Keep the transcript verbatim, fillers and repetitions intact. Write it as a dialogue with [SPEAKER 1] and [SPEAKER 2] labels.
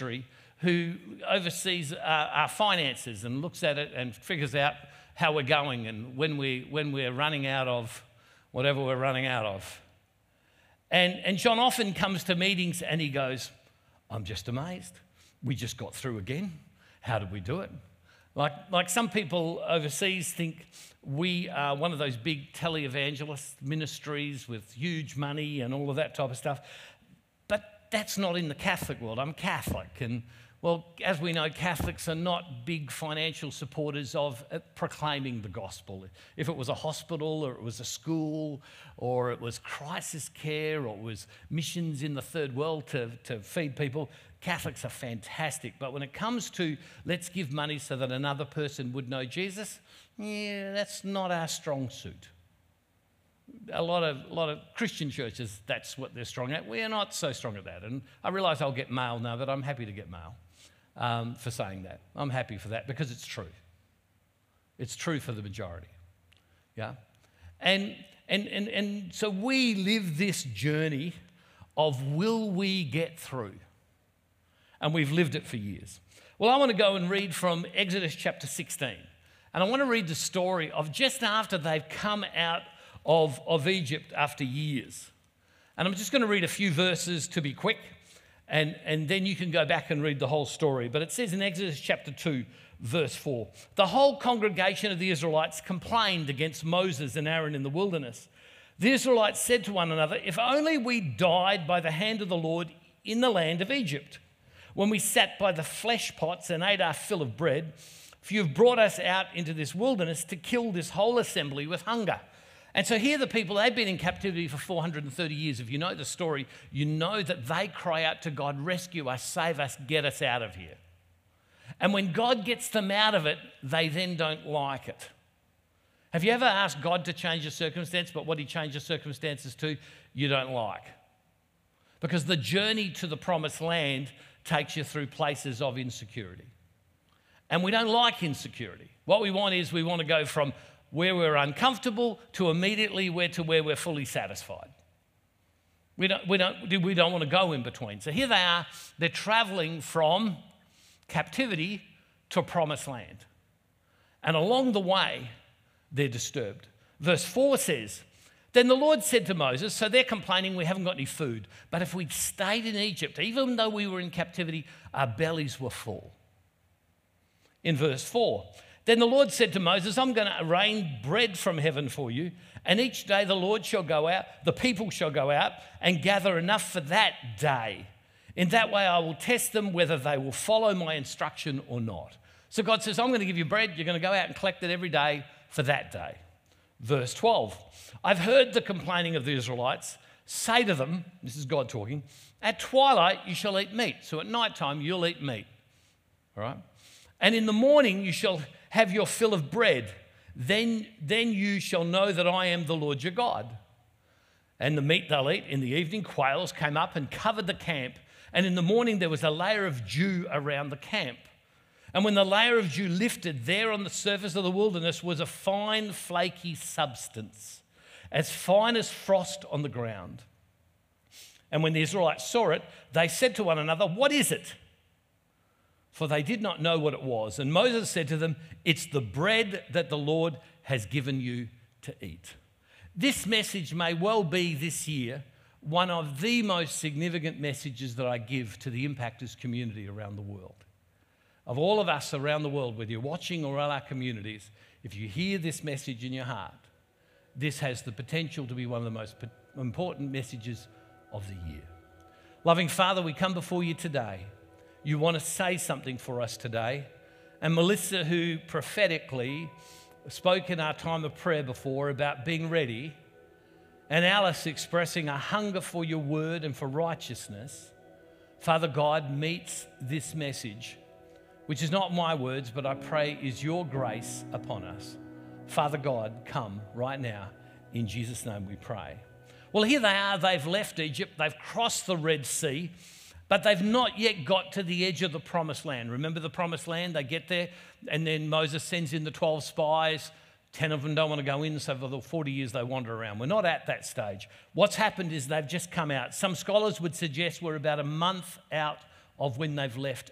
[SPEAKER 1] ministry who oversees our, our finances and looks at it and figures out how we're going and when, we, when we're running out of whatever we're running out of. And, and John often comes to meetings and he goes, I'm just amazed. We just got through again. How did we do it? Like, like some people overseas think we are one of those big televangelist ministries with huge money and all of that type of stuff. But that's not in the Catholic world. I'm Catholic. And, well, as we know, Catholics are not big financial supporters of uh, proclaiming the gospel. If it was a hospital or it was a school or it was crisis care or it was missions in the third world to, to feed people, Catholics are fantastic. But when it comes to let's give money so that another person would know Jesus, yeah, that's not our strong suit. A lot of a lot of Christian churches, that's what they're strong at. We're not so strong at that. And I realise I'll get mail now, but I'm happy to get mail um, for saying that. I'm happy for that because it's true. It's true for the majority. Yeah? And, and, and, and so we live this journey of will we get through? And we've lived it for years. Well, I want to go and read from Exodus chapter sixteen. And I want to read the story of just after they've come out of, of Egypt after years. And I'm just going to read a few verses to be quick, and, and then you can go back and read the whole story. But it says in Exodus chapter two, verse four, the whole congregation of the Israelites complained against Moses and Aaron in the wilderness. The Israelites said to one another, if only we died by the hand of the Lord in the land of Egypt, when we sat by the flesh pots and ate our fill of bread, for you have brought us out into this wilderness to kill this whole assembly with hunger. And so here the people, they've been in captivity for four hundred thirty years. If you know the story, you know that they cry out to God, rescue us, save us, get us out of here. And when God gets them out of it, they then don't like it. Have you ever asked God to change a circumstance, but what he changed the circumstances to, you don't like? Because the journey to the promised land takes you through places of insecurity. And we don't like insecurity. What we want is we want to go from where we're uncomfortable to immediately where to where we're fully satisfied. We don't, we don't, we don't want to go in between. So here they are, they're traveling from captivity to promised land. And along the way, they're disturbed. Verse four says, then the Lord said to Moses, so they're complaining we haven't got any food, but if we'd stayed in Egypt, even though we were in captivity, our bellies were full. In verse four, then the Lord said to Moses, I'm going to rain bread from heaven for you, and each day the Lord shall go out, the people shall go out and gather enough for that day. In that way I will test them whether they will follow my instruction or not. So God says, I'm going to give you bread, you're going to go out and collect it every day for that day. Verse twelve, I've heard the complaining of the Israelites. Say to them, this is God talking, at twilight you shall eat meat. So at night time you'll eat meat. All right? And in the morning you shall have your fill of bread. Then, then you shall know that I am the Lord your God. And the meat they'll eat in the evening, quails came up and covered the camp. And in the morning there was a layer of dew around the camp. And when the layer of dew lifted, there on the surface of the wilderness was a fine, flaky substance, as fine as frost on the ground. And when the Israelites saw it, they said to one another, what is it? For they did not know what it was. And Moses said to them, it's the bread that the Lord has given you to eat. This message may well be this year one of the most significant messages that I give to the Impactors community around the world. Of all of us around the world, whether you're watching or all our communities, if you hear this message in your heart, this has the potential to be one of the most important messages of the year. Loving Father, we come before you today. You want to say something for us today. And Melissa, who prophetically spoke in our time of prayer before about being ready, and Alice expressing a hunger for your word and for righteousness, Father God meets this message, which is not my words, but I pray is your grace upon us. Father God, come right now. In Jesus' name we pray. Well, here they are. They've left Egypt. They've crossed the Red Sea, but they've not yet got to the edge of the promised land. Remember the promised land? They get there, and then Moses sends in the twelve spies. Ten of them don't want to go in, so for the forty years they wander around. We're not at that stage. What's happened is they've just come out. Some scholars would suggest we're about a month out of when they've left